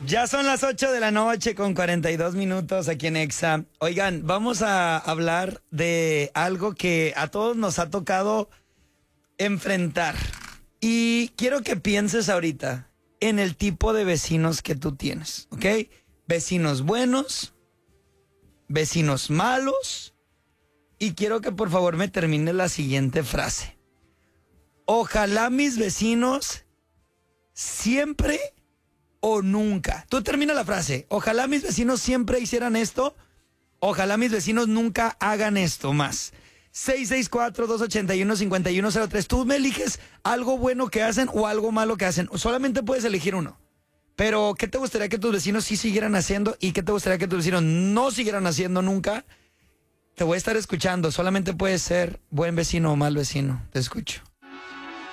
Ya son las 8 de la noche con 42 minutos aquí en Exa. Oigan, vamos a hablar de algo que a todos nos ha tocado enfrentar. Y quiero que pienses ahorita en el tipo de vecinos que tú tienes, ¿ok? Vecinos buenos, vecinos malos. Y quiero que por favor me termine la siguiente frase. Ojalá mis vecinos siempre o nunca. Tú termina la frase. Ojalá mis vecinos siempre hicieran esto. Ojalá mis vecinos nunca hagan esto más. 664-281-5103. Tú me eliges algo bueno que hacen o algo malo que hacen. Solamente puedes elegir uno. Pero, ¿qué te gustaría que tus vecinos sí siguieran haciendo y qué te gustaría que tus vecinos no siguieran haciendo nunca? Te voy a estar escuchando. Solamente puedes ser buen vecino o mal vecino. Te escucho.